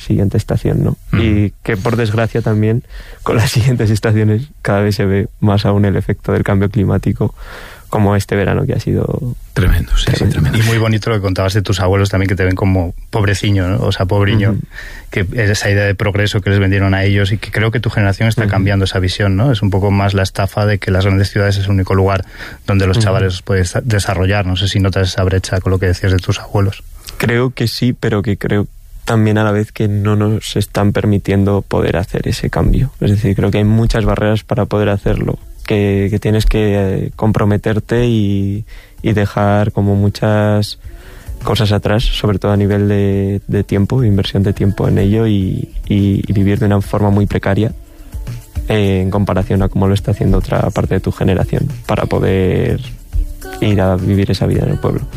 siguiente estación, ¿no? Y que por desgracia también con las siguientes estaciones cada vez se ve más aún el efecto del cambio climático, como este verano que ha sido tremendo, sí, tremendo. Y muy bonito lo que contabas de tus abuelos también, que te ven como pobreciño, ¿no? O sea, pobriño, que esa idea de progreso que les vendieron a ellos, y que creo que tu generación está cambiando esa visión, ¿no? Es un poco más la estafa de que las grandes ciudades es el único lugar donde los chavales os pueden desarrollar. No sé si notas esa brecha con lo que decías de tus abuelos. Creo que sí, pero que creo también a la vez que no nos están permitiendo poder hacer ese cambio. Es decir, creo que hay muchas barreras para poder hacerlo, que tienes que comprometerte y dejar como muchas cosas atrás, sobre todo a nivel de tiempo, inversión de tiempo en ello, y vivir de una forma muy precaria en comparación a cómo lo está haciendo otra parte de tu generación, para poder ir a vivir esa vida en el pueblo.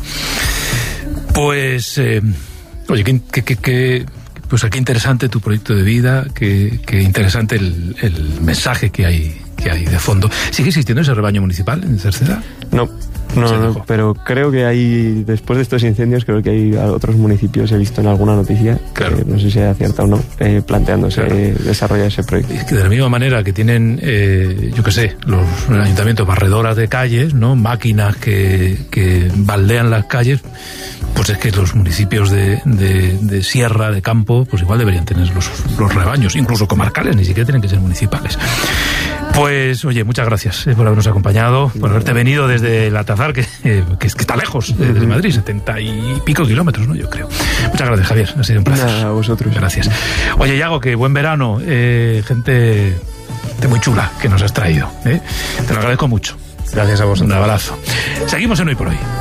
Pues, oye, pues qué interesante tu proyecto de vida, qué interesante el mensaje que hay de fondo. ¿Sigue existiendo ese rebaño municipal en Cerceda? No, pero creo que hay, después de estos incendios, creo que hay otros municipios, he visto en alguna noticia, claro, que no sé si es cierta o no, planteándose desarrollar ese proyecto. Es que de la misma manera que tienen, yo qué sé, los ayuntamientos barredoras de calles, ¿no? Máquinas que baldean las calles, pues es que los municipios de sierra, de campo, pues igual deberían tener los rebaños, incluso comarcales, ni siquiera tienen que ser municipales. Pues, oye, muchas gracias por habernos acompañado, por haberte venido desde el Altazar, que está lejos de Madrid, 70 y pico kilómetros, ¿no? Yo creo. Muchas gracias, Javier, ha sido un placer. Nada, a vosotros. Gracias. Oye, Yago, que buen verano, gente muy chula que nos has traído, ¿eh? Te lo agradezco mucho. Gracias a vosotros. Un abrazo. Seguimos en Hoy por Hoy.